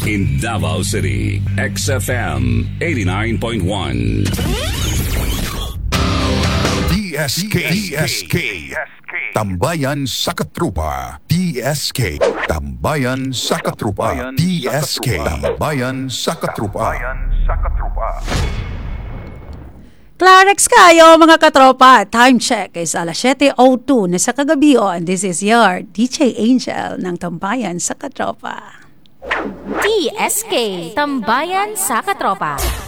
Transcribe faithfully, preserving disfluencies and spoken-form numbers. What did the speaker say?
In Davao City, X F M eighty-nine point one. D S K, D S K, Tambayan sa Katrupa. D S K, Tambayan sa Katrupa. D S K, Tambayan sa Katrupa. Clarex kayo mga katropa. Time check is alas siyete oh two na sa kagabion. This is your D J Angel ng Tambayan sa Katropa. D S K, Tambayan sa Katropa.